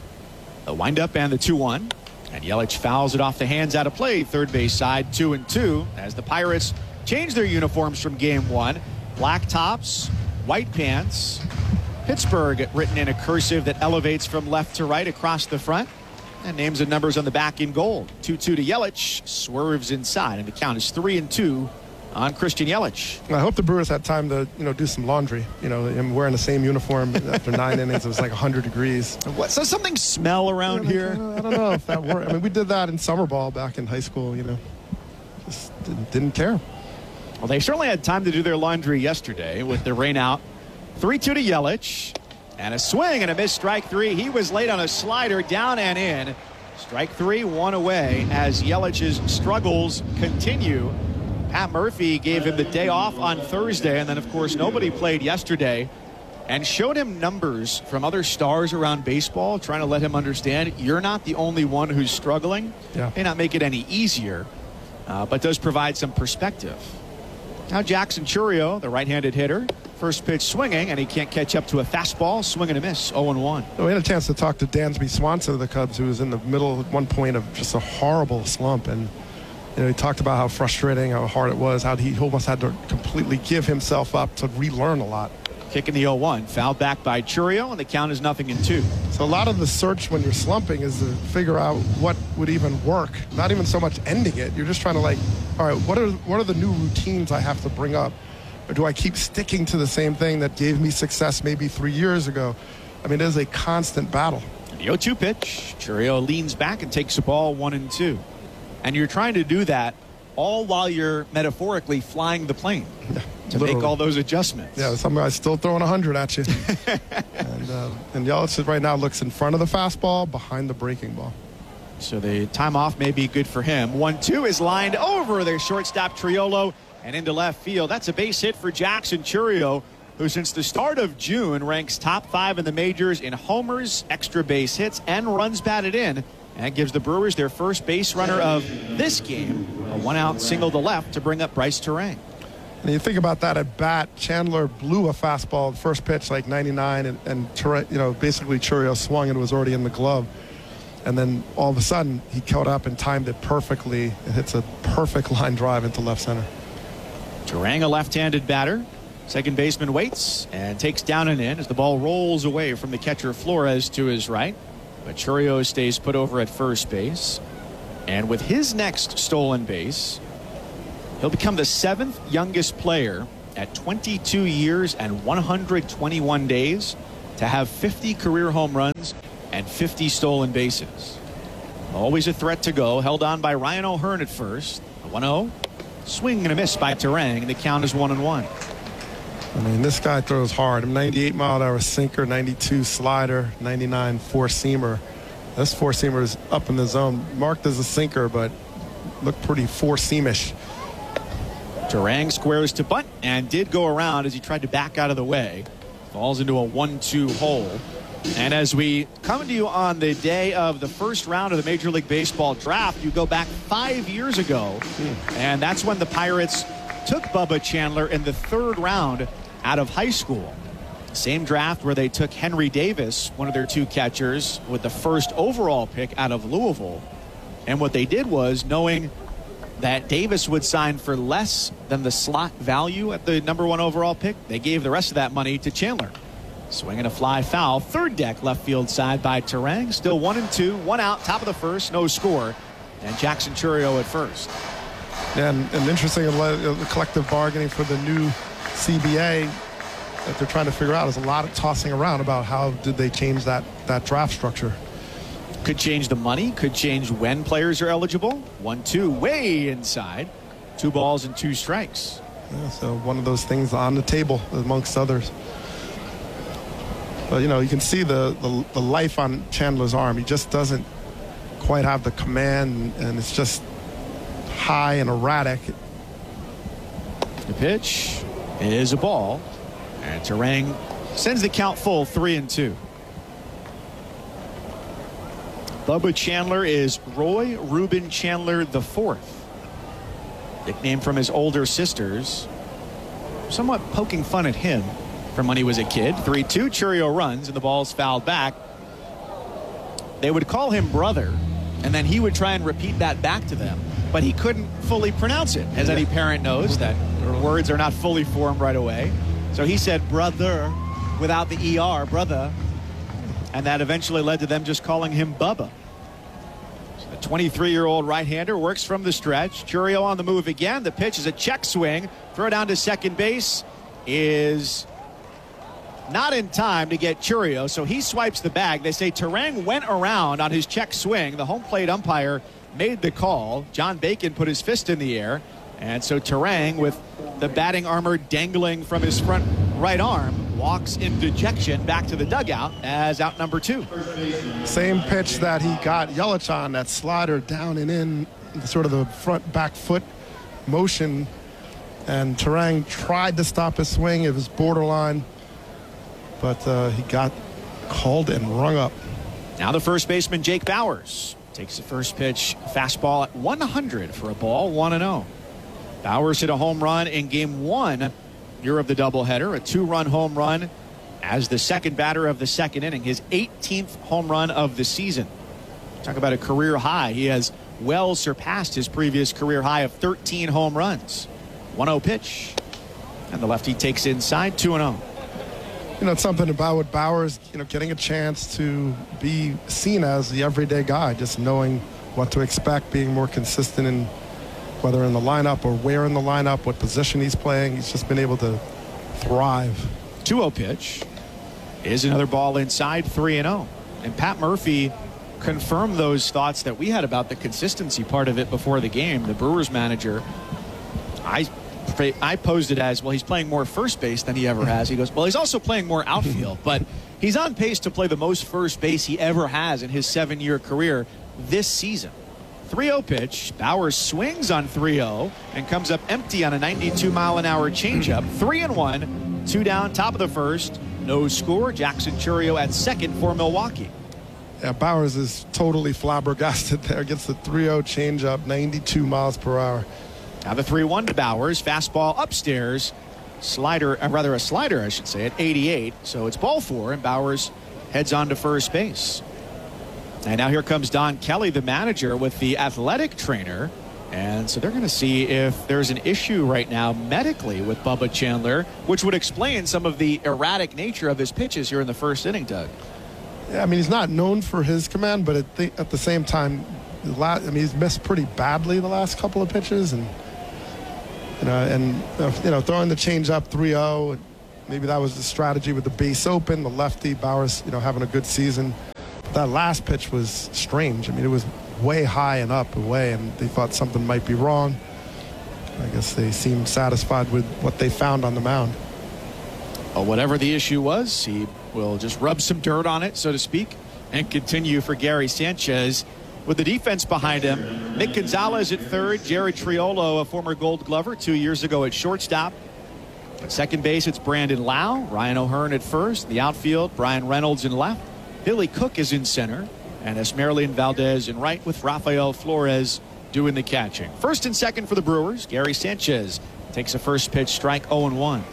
The windup and the two one. And Yelich fouls it off the hands out of play. Third base side, two and two, as the Pirates change their uniforms from game one. Black tops, white pants. Pittsburgh written in a cursive that elevates from left to right across the front. And names and numbers on the back in gold. two two to Yelich, swerves inside, and the count is three and two on Christian Yelich. I hope the Brewers had time to, you know, do some laundry. You know, him wearing the same uniform after nine innings. It was like one hundred degrees. What? So something smell around here? I don't know if that worked. I mean, we did that in summer ball back in high school. You know, just didn't, didn't care. Well, they certainly had time to do their laundry yesterday with the rain out. three two to Yelich. And a swing and a missed strike three. He was late on a slider, down and in. Strike three, one away as Yelich's struggles continue. Pat Murphy gave him the day off on Thursday, and then, of course, nobody played yesterday, and showed him numbers from other stars around baseball, trying to let him understand you're not the only one who's struggling. Yeah. May not make it any easier, uh, but does provide some perspective. Now Jackson Chourio, the right-handed hitter, first pitch swinging, and he can't catch up to a fastball. Swing and a miss, oh and one. We had a chance to talk to Dansby Swanson of the Cubs, who was in the middle at one point of just a horrible slump, and you know, he talked about how frustrating, how hard it was, how he almost had to completely give himself up to relearn a lot. Kicking the oh one, fouled back by Chourio, and the count is nothing in two. So a lot of the search when you're slumping is to figure out what would even work. Not even so much ending it. You're just trying to, like, all right, what are what are the new routines I have to bring up? Or do I keep sticking to the same thing that gave me success maybe three years ago? I mean, it is a constant battle. The oh two pitch, Chourio leans back and takes the ball one and two. And you're trying to do that all while you're metaphorically flying the plane yeah, to literally. make all those adjustments. Yeah, some guy's still throwing one hundred at you. and uh, and Yelich right now looks in front of the fastball, behind the breaking ball. So the time off may be good for him. one two is lined over their shortstop Triolo and into left field. That's a base hit for Jackson Chourio, who since the start of June ranks top five in the majors in homers, extra base hits, and runs batted in. And that gives the Brewers their first base runner of this game, a one-out single to left to bring up Bryce Turang. And you think about that at bat, Chandler blew a fastball first pitch like ninety-nine, and, and you know, basically Chourio swung and was already in the glove. And then all of a sudden, he caught up and timed it perfectly. It hits a perfect line drive into left center. Turang, a left-handed batter. Second baseman waits and takes down and in as the ball rolls away from the catcher Flores to his right. But Chourio stays put over at first base. And with his next stolen base, he'll become the seventh youngest player at twenty-two years and one hundred twenty-one days to have fifty career home runs and fifty stolen bases. Always a threat to go. Held on by Ryan O'Hearn at first. A one oh. Swing and a miss by Turang. The count is one and one. I mean, this guy throws hard. ninety-eight mile an hour sinker, ninety-two slider, ninety-nine four-seamer. This four-seamer is up in the zone. Marked as a sinker, but looked pretty four-seamish. Turang squares to bunt and did go around as he tried to back out of the way. Falls into a one two hole. And as we come to you on the day of the first round of the Major League Baseball draft, you go back five years ago, and that's when the Pirates took Bubba Chandler in the third round out of high school. Same draft where they took Henry Davis, one of their two catchers, with the first overall pick out of Louisville. And what they did was, knowing that Davis would sign for less than the slot value at the number one overall pick, they gave the rest of that money to Chandler. Swinging a fly foul, third deck left field side by Turang. Still one and two, one out, top of the first, no score. And Jackson Chourio at first. Yeah, and, and interesting, the collective bargaining for the new C B A that they're trying to figure out is a lot of tossing around about how did they change that, that draft structure. Could change the money, could change when players are eligible. One, two, way inside. Two balls and two strikes. Yeah, so one of those things on the table amongst others. But, you know, you can see the, the, the life on Chandler's arm. He just doesn't quite have the command, and it's just high and erratic. The pitch is a ball, and Turang sends the count full, three and two. Bubba Chandler is Roy Reuben Chandler the fourth, nicknamed from his older sisters, somewhat poking fun at him from when he was a kid. three two, Chourio runs, and the ball's fouled back. They would call him brother, and then he would try and repeat that back to them, but he couldn't fully pronounce it, as any parent knows that words are not fully formed right away. So he said brother without the E R, brother, and that eventually led to them just calling him Bubba. So the twenty-three-year-old right-hander works from the stretch. Chourio on the move again. The pitch is a check swing. Throw down to second base is not in time to get Chourio, so he swipes the bag. They say Turang went around on his check swing. The home plate umpire made the call. John Bacon put his fist in the air, and so Turang, with the batting armor dangling from his front right arm, walks in dejection back to the dugout as out number two. Same pitch that he got Yelich on, that slider down and in, sort of the front back foot motion, and Turang tried to stop his swing. It was borderline, but uh, he got called and rung up. Now the first baseman, Jake Bauers, takes the first pitch, fastball at one hundred for a ball, one and oh. Bauers hit a home run in game one year of the doubleheader, a two-run home run as the second batter of the second inning, his eighteenth home run of the season. Talk about a career high. He has well surpassed his previous career high of thirteen home runs. one oh pitch, and the lefty takes inside, two and oh. You know, it's something about with Bauers, you know, getting a chance to be seen as the everyday guy, just knowing what to expect, being more consistent in whether in the lineup or where in the lineup, what position he's playing. He's just been able to thrive. two oh pitch is another ball inside, three and oh. And Pat Murphy confirmed those thoughts that we had about the consistency part of it before the game. The Brewers manager, I I posed it as, well, he's playing more first base than he ever has. He goes, well, he's also playing more outfield, but he's on pace to play the most first base he ever has in his seven-year career this season. three oh pitch. Bauers swings on three oh and comes up empty on a ninety-two mile an hour changeup. Three and one, two down, top of the first. No score. Jackson Chourio at second for Milwaukee. Yeah, Bauers is totally flabbergasted there. Gets the three oh changeup, ninety-two miles per hour. Now the three one to Bauers. Fastball upstairs. Slider, uh, rather a slider, I should say, at eighty-eight. So it's ball four, and Bauers heads on to first base. And now here comes Don Kelly, the manager, with the athletic trainer. And so they're going to see if there's an issue right now medically with Bubba Chandler, which would explain some of the erratic nature of his pitches here in the first inning, Doug. Yeah, I mean, he's not known for his command, but at the, at the same time, the last, I mean, he's missed pretty badly the last couple of pitches. And, you know, and uh, you know, throwing the changeup three oh, maybe that was the strategy with the base open, the lefty, Bauers, you know, having a good season. But that last pitch was strange. I mean, it was way high and up away, and they thought something might be wrong. I guess they seemed satisfied with what they found on the mound. Well, whatever the issue was, he will just rub some dirt on it, so to speak, and continue for Gary Sanchez. With the defense behind him, Nick Gonzalez at third, Jared Triolo, a former Gold Glover two years ago at shortstop. At second base, it's Brandon Lau, Ryan O'Hearn at first. The outfield, Brian Reynolds in left. Billy Cook is in center. And Esmeralyn Valdez in right, with Rafael Flores doing the catching. First and second for the Brewers. Gary Sanchez takes a first pitch strike, oh and one.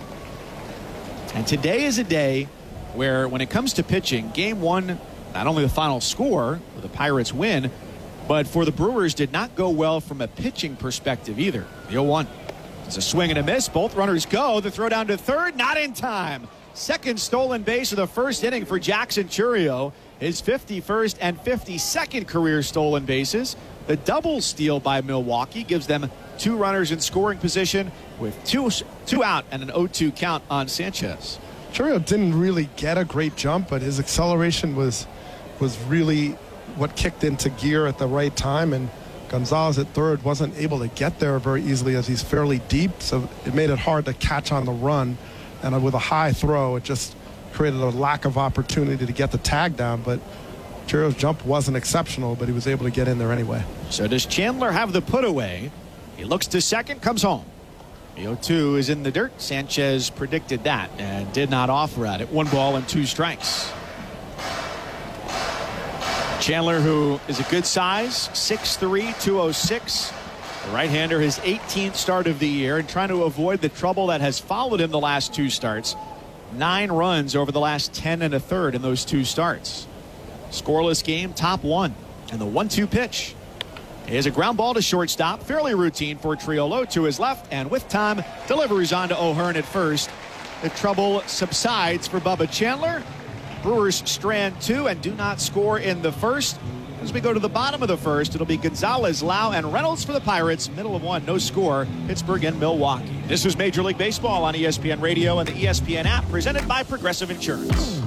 And today is a day where, when it comes to pitching, game one, not only the final score, the Pirates win, but for the Brewers did not go well from a pitching perspective either. The oh one. It's a swing and a miss. Both runners go. The throw down to third, not in time. Second stolen base of the first inning for Jackson Chourio. His fifty-first and fifty-second career stolen bases. The double steal by Milwaukee gives them two runners in scoring position with two, two out and an oh two count on Sanchez. Chourio didn't really get a great jump, but his acceleration was was really what kicked into gear at the right time, and Gonzalez at third wasn't able to get there very easily as he's fairly deep, so it made it hard to catch on the run. And with a high throw, it just created a lack of opportunity to get the tag down. But Chourio's jump wasn't exceptional, but he was able to get in there anyway. So does Chandler have the put away? He looks to second, comes home. The oh two is in the dirt. Sanchez predicted that and did not offer at it. One ball and two strikes. Chandler, who is a good size, six three, two oh six. The right-hander, his eighteenth start of the year, and trying to avoid the trouble that has followed him the last two starts. Nine runs over the last ten and a third in those two starts. Scoreless game, top one. And the one two pitch is a ground ball to shortstop. Fairly routine for Triolo to his left, and with time, delivers on to O'Hearn at first. The trouble subsides for Bubba Chandler. Brewers strand two and do not score in the first. As we go to the bottom of the first, it'll be Gonzalez, Lau, and Reynolds for the Pirates. Middle of one, no score, Pittsburgh and Milwaukee. This is Major League Baseball on E S P N Radio and the E S P N app, presented by Progressive Insurance.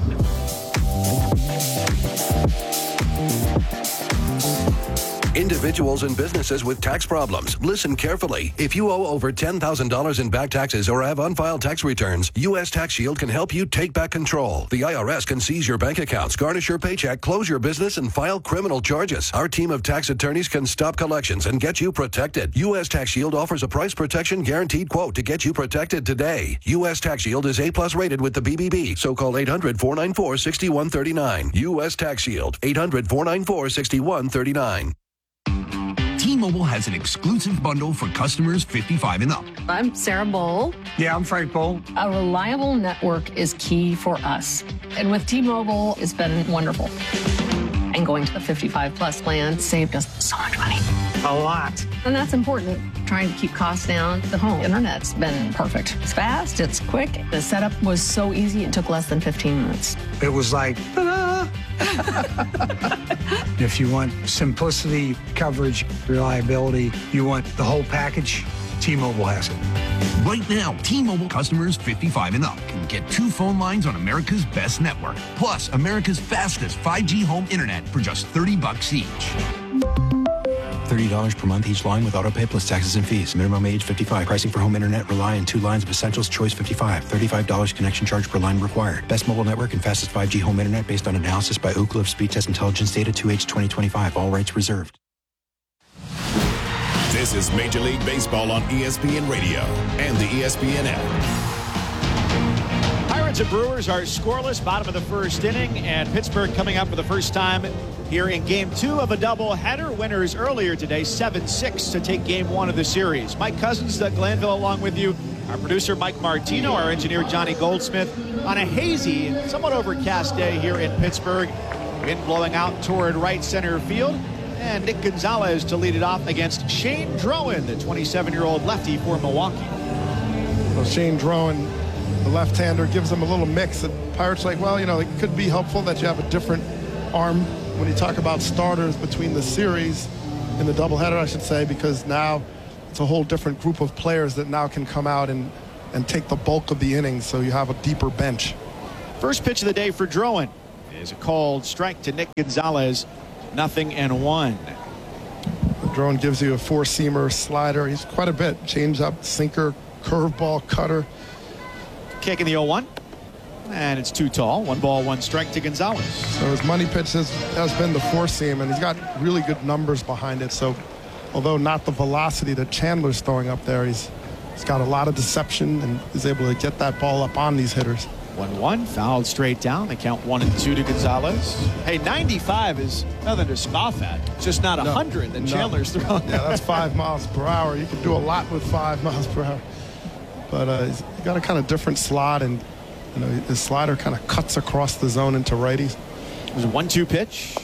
Individuals and businesses with tax problems, listen carefully. If you owe over ten thousand dollars in back taxes or have unfiled tax returns, U S Tax Shield can help you take back control. The I R S can seize your bank accounts, garnish your paycheck, close your business, and file criminal charges. Our team of tax attorneys can stop collections and get you protected. U S Tax Shield offers a price protection guaranteed quote to get you protected today. U S Tax Shield is A plus rated with the B B B, so call eight hundred, four nine four, six one three nine. U S Tax Shield, eight hundred, four nine four, six one three nine. T-Mobile has an exclusive bundle for customers fifty-five and up. I'm Sarah Bowl. Yeah, I'm Frank Bowl. A reliable network is key for us. And with T-Mobile, it's been wonderful. And going to the fifty-five plus plan saved us so much money. A lot. And that's important. Trying to keep costs down. The home internet's been perfect. It's fast, it's quick. The setup was so easy, it took less than fifteen minutes. It was like, ta-da! If you want simplicity, coverage, reliability, you want the whole package, T-Mobile has it. Right now, T-Mobile customers fifty-five and up can get two phone lines on America's best network, plus America's fastest five G home internet for just thirty bucks each. thirty dollars per month each line with autopay plus taxes and fees. Minimum age fifty-five. Pricing for home internet rely on two lines of Essentials Choice fifty-five. thirty-five dollars connection charge per line required. Best mobile network and fastest five G home internet based on analysis by Ookla of Speed Test Intelligence data two H twenty twenty-five. All rights reserved. This is Major League Baseball on E S P N Radio and the E S P N app. Pirates and Brewers are scoreless, bottom of the first inning, and Pittsburgh coming up for the first time here in game two of a doubleheader. Winners earlier today, seven six to take game one of the series. Mike Cousins at Glanville along with you. Our producer, Mike Martino, our engineer, Johnny Goldsmith, on a hazy, somewhat overcast day here in Pittsburgh. Wind blowing out toward right center field. And Nick Gonzalez to lead it off against Shane Drowan, the twenty-seven-year-old lefty for Milwaukee. Well, Shane Drowan, the left-hander, gives them a little mix. The Pirates like, well, you know, it could be helpful that you have a different arm when you talk about starters between the series, in the doubleheader, I should say, because now it's a whole different group of players that now can come out and, and take the bulk of the innings, so you have a deeper bench. First pitch of the day for Drowan is a called strike to Nick Gonzalez. Nothing and one. Drowan gives you a four-seamer, slider. He's quite a bit. Change-up, sinker, curveball, cutter. Kick in the oh one. And it's too tall. One ball, one strike to Gonzalez. So his money pitch has, has been the four-seam, and he's got really good numbers behind it. So although not the velocity that Chandler's throwing up there, he's, he's got a lot of deception and is able to get that ball up on these hitters. one one, fouled straight down. They count one and two to Gonzalez. Hey, ninety-five is nothing to scoff at. It's just not one hundred no, that Chandler's no. throwing. Yeah, that's five miles per hour. You can do a lot with five miles per hour. But uh, he's got a kind of different slot, and you know, his slider kind of cuts across the zone into righties. It was a one two pitch.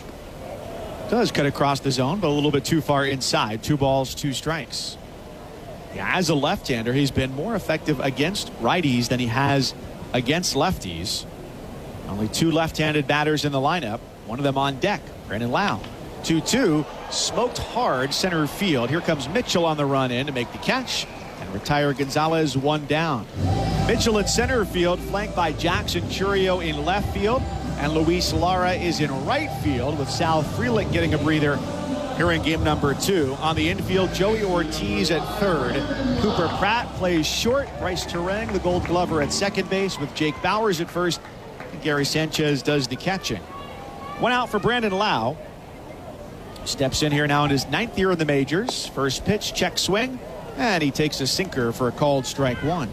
Does cut across the zone, but a little bit too far inside. Two balls, two strikes. Yeah, as a left-hander, he's been more effective against righties than he has against lefties. Only two left-handed batters in the lineup. One of them on deck, Brandon Lau. two two, smoked hard center field. Here comes Mitchell on the run in to make the catch and retire Gonzalez one down. Mitchell in center field, flanked by Jackson Churio in left field, and Luis Lara is in right field with Sal Frelick getting a breather here in game number two. On the infield, Joey Ortiz at third. Cooper Pratt plays short. Bryce Terang, the Gold Glover, at second base with Jake Bowers at first. And Gary Sanchez does the catching. One out for Brandon Lau. Steps in here now in his ninth year in the majors. First pitch, check swing, and he takes a sinker for a called strike one.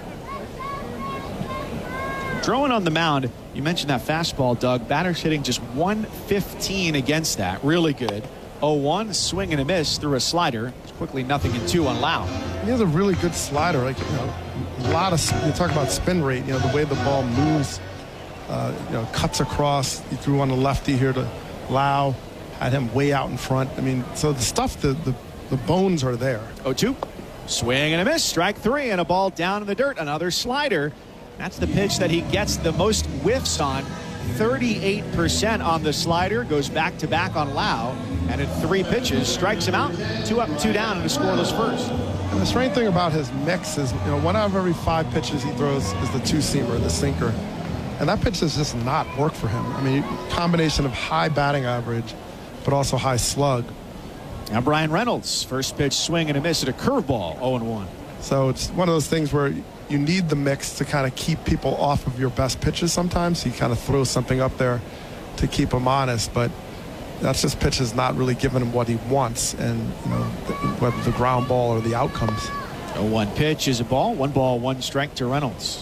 Drowan on the mound. You mentioned that fastball, Doug. Batter's hitting just one fifteen against that. Really good. oh one, swing and a miss through a slider. It's quickly nothing and two on Lau. He has a really good slider. Like, you know, a lot of, you talk about spin rate, you know, the way the ball moves, uh, you know, cuts across. He threw on the lefty here to Lau, had him way out in front. I mean, so the stuff, the, the, the bones are there. oh two, swing and a miss. Strike three, and a ball down in the dirt. Another slider. That's the pitch that he gets the most whiffs on. thirty-eight percent on the slider. Goes back to back on Lau. And in three pitches, strikes him out. Two up, two down, and a scoreless first. And the strange thing about his mix is, you know, one out of every five pitches he throws is the two-seamer, the sinker. And that pitch does just not work for him. I mean, combination of high batting average, but also high slug. Now Brian Reynolds, first pitch swing and a miss at a curveball, oh and one. So it's one of those things where you need the mix to kind of keep people off of your best pitches sometimes. He kind of throws something up there to keep them honest, but that's just pitches not really giving him what he wants, and you know, whether the ground ball or the outcomes. oh one pitch is a ball. One ball, one strike to Reynolds.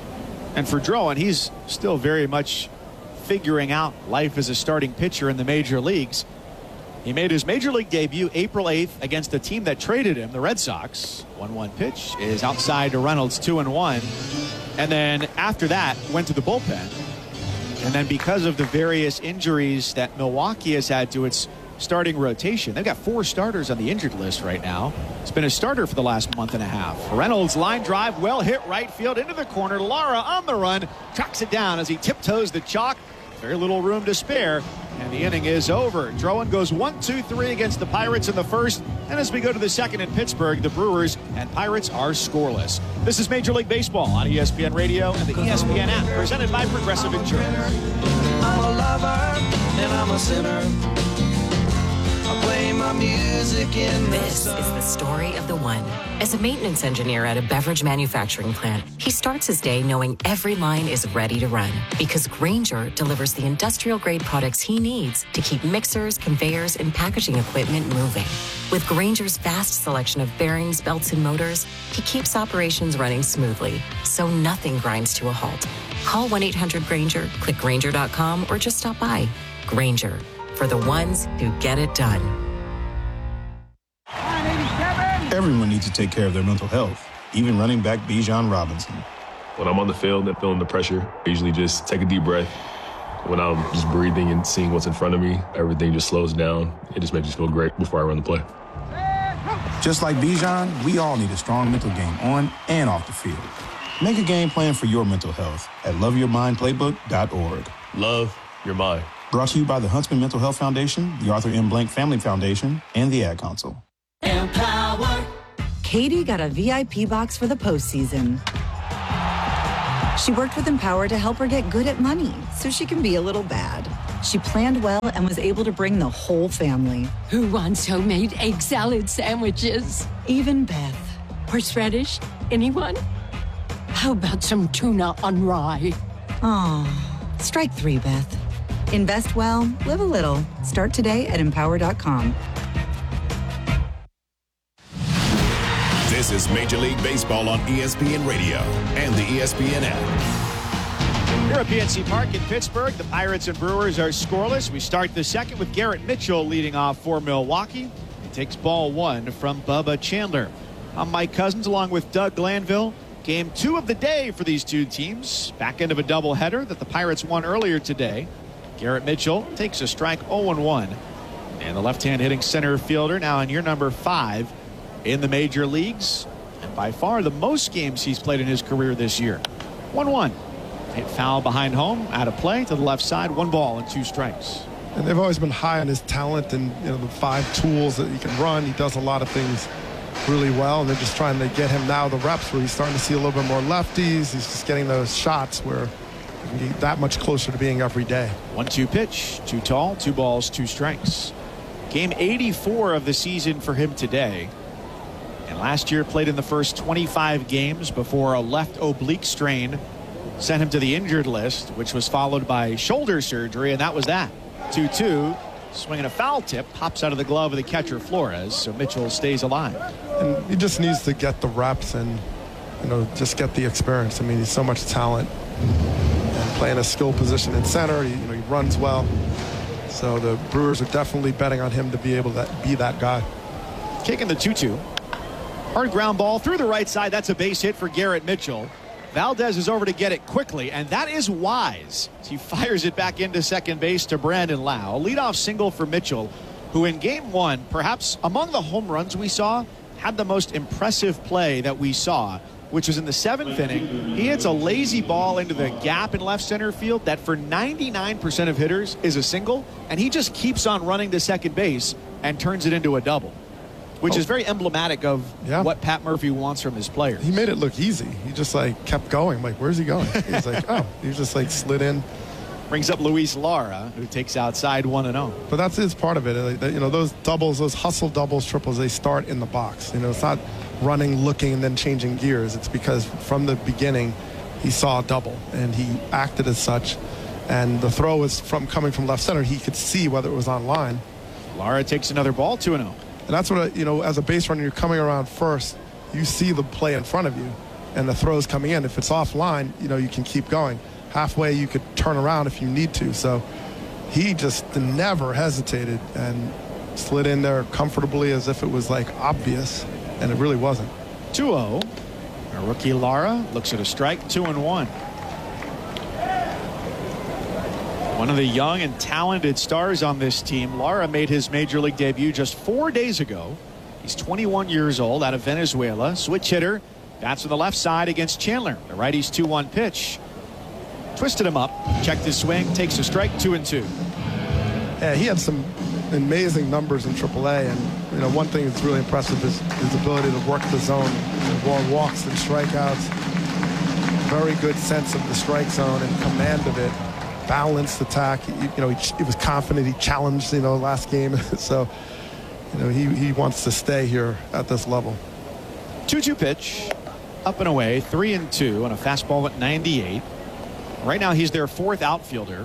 And for Drowan, he's still very much figuring out life as a starting pitcher in the major leagues. He made his major league debut April eighth against the team that traded him, the Red Sox. one one pitch is outside to Reynolds, two and one. And then after that, went to the bullpen. And then because of the various injuries that Milwaukee has had to its starting rotation, they've got four starters on the injured list right now. It's been a starter for the last month and a half. Reynolds line drive, well hit right field into the corner. Lara on the run, tracks it down as he tiptoes the chalk. Very little room to spare, and the inning is over. Drowan goes one two three against the Pirates in the first, and as we go to the second in Pittsburgh, the Brewers and Pirates are scoreless. This is Major League Baseball on E S P N Radio and the E S P N app, presented by Progressive Insurance. I'm a lover and I'm a sinner. I play my music in This is the story of the one. As a maintenance engineer at a beverage manufacturing plant, he starts his day knowing every line is ready to run because Grainger delivers the industrial-grade products he needs to keep mixers, conveyors, and packaging equipment moving. With Grainger's vast selection of bearings, belts, and motors, he keeps operations running smoothly, so nothing grinds to a halt. Call one eight hundred Grainger, click Grainger dot com, or just stop by. Grainger, for the ones who get it done. Everyone needs to take care of their mental health, even running back Bijan Robinson. When I'm on the field and feeling the pressure, I usually just take a deep breath. When I'm just breathing and seeing what's in front of me, everything just slows down. It just makes me feel great before I run the play. Just like Bijan, we all need a strong mental game on and off the field. Make a game plan for your mental health at love your mind playbook dot org. Love your mind. Brought to you by the Huntsman Mental Health Foundation, the Arthur M. Blank Family Foundation, and the Ad Council. Empower. Katie got a V I P box for the postseason. She worked with Empower to help her get good at money so she can be a little bad. She planned well and was able to bring the whole family. Who wants homemade egg salad sandwiches? Even Beth. Horseradish? Anyone? How about some tuna on rye? Aw, strike three, Beth. Invest well, live a little. Start today at empower dot com. This is Major League Baseball on E S P N Radio and the E S P N app. Here at P N C Park in Pittsburgh, the Pirates and Brewers are scoreless. We start the second with Garrett Mitchell leading off for Milwaukee. He takes ball one from Bubba Chandler. I'm Mike Cousins along with Doug Glanville. Game two of the day for these two teams. Back end of a doubleheader that the Pirates won earlier today. Garrett Mitchell takes a strike oh and one. And the left-hand hitting center fielder now in year number five in the major leagues. And by far the most games he's played in his career this year. one one. Hit foul behind home, out of play to the left side, one ball and two strikes. And they've always been high on his talent and, you know, the five tools that he can run. He does a lot of things really well, and they're just trying to get him now the reps where he's starting to see a little bit more lefties. He's just getting those shots where he can be that much closer to being every day. one two pitch, too tall, two balls, two strikes. Game eighty-four of the season for him today. And last year played in the first twenty-five games before a left oblique strain sent him to the injured list, which was followed by shoulder surgery, and that was that. two two, swinging a foul tip, pops out of the glove of the catcher Flores, so Mitchell stays alive. And he just needs to get the reps and, you know, just get the experience. I mean, he's so much talent and playing a skill position in center. He, you know, he runs well. So the Brewers are definitely betting on him to be able to be that guy. Kicking the two two. Hard ground ball through the right side. That's a base hit for Garrett Mitchell. Valdez is over to get it quickly, and that is wise. He fires it back into second base to Brandon Lau. A leadoff single for Mitchell, who in game one, perhaps among the home runs we saw, had the most impressive play that we saw, which was in the seventh inning. He hits a lazy ball into the gap in left center field that for ninety-nine percent of hitters is a single, and he just keeps on running to second base and turns it into a double, which oh. is very emblematic of yeah. what Pat Murphy wants from his players. He made it look easy. He just like kept going. I'm like, where's he going? He's like, oh, he just like slid in. Brings up Luis Lara, who takes outside one and oh. But that's his part of it. Like, you know, those doubles, those hustle doubles, triples, they start in the box. You know, it's not running, looking, and then changing gears. It's because from the beginning, he saw a double, and he acted as such. And the throw was from coming from left center. He could see whether it was on line. Lara takes another ball, two and oh. And that's what, you know, as a base runner, you're coming around first. You see the play in front of you, and the throw's coming in. If it's offline, you know, you can keep going. Halfway, you could turn around if you need to. So he just never hesitated and slid in there comfortably as if it was, like, obvious, and it really wasn't. two oh. Our rookie Lara looks at a strike, two and one. One of the young and talented stars on this team, Lara made his major league debut just four days ago. He's twenty-one years old, out of Venezuela. Switch hitter. Bats on the left side against Chandler. The righty's two one pitch. Twisted him up. Checked his swing. Takes a strike, two and two. Yeah, he had some amazing numbers in triple A. And, you know, one thing that's really impressive is his ability to work the zone. More walks than strikeouts. Very good sense of the strike zone and command of it. Balanced attack. You know, he, he was confident. He challenged, you know, last game. So, you know, he, he wants to stay here at this level. two two pitch. Up and away. three and two on a fastball at ninety-eight. Right now he's their fourth outfielder.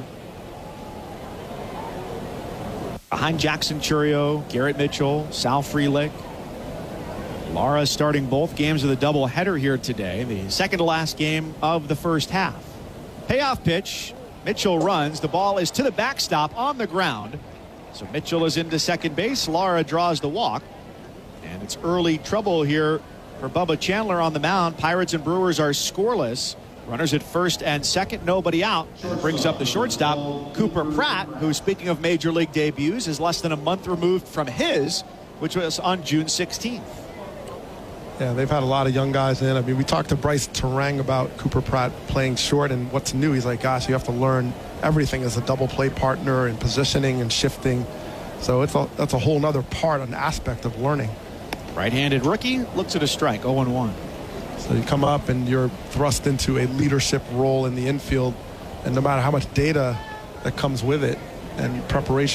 Behind Jackson Chourio, Garrett Mitchell, Sal Frelick. Lara starting both games of the doubleheader here today. The second to last game of the first half. Payoff pitch. Mitchell runs. The ball is to the backstop on the ground. So Mitchell is into second base. Lara draws the walk. And it's early trouble here for Bubba Chandler on the mound. Pirates and Brewers are scoreless. Runners at first and second, nobody out. It brings up the shortstop, Cooper Pratt, who, speaking of major league debuts, is less than a month removed from his, which was on June sixteenth. Yeah, they've had a lot of young guys in. I mean, we talked to Bryce Terang about Cooper Pratt playing short and what's new. He's like, gosh, you have to learn everything as a double play partner and positioning and shifting. So it's a, that's a whole nother part, an aspect of learning. Right-handed rookie looks at a strike, oh and one. So you come up and you're thrust into a leadership role in the infield, and no matter how much data that comes with it and preparation